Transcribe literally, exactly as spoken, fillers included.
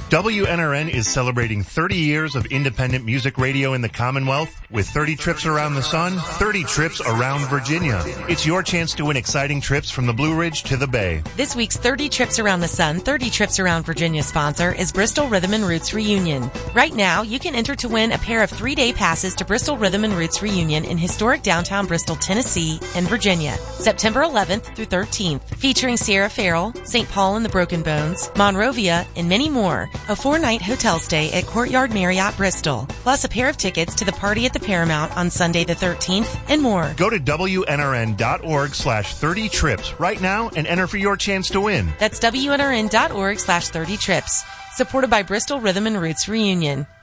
W N R N is celebrating thirty years of independent music radio in the Commonwealth with thirty trips around the sun, thirty trips around Virginia. It's your chance to win exciting trips from the Blue Ridge to the Bay. This week's thirty Trips Around the Sun, thirty Trips Around Virginia sponsor is Bristol Rhythm and Roots Reunion. Right now, you can enter to win a pair of three-day passes to Bristol Rhythm and Roots Reunion in historic downtown Bristol, Tennessee and Virginia, September eleventh through thirteenth, featuring Sierra Farrell, Saint Paul and the Broken Bones, Monrovia, and many more. A four-night hotel stay at Courtyard Marriott Bristol, plus a pair of tickets to the party at the Paramount on Sunday the thirteenth, and more. Go to W N R N dot org slash thirty trips right now and enter for your chance to win. That's W N R N dot org slash thirty trips. Supported by Bristol Rhythm and Roots Reunion.